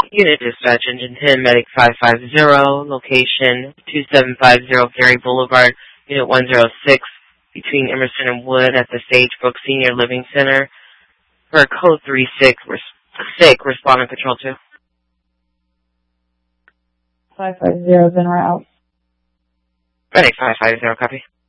Unit Dispatch, Engine 10, Medic 550, location 2750 Ferry Boulevard, Unit 106, between Emerson and Wood at the Sagebrook Senior Living Center, for code 36, responding Patrol 2. 550 is en route. Medic 550, copy.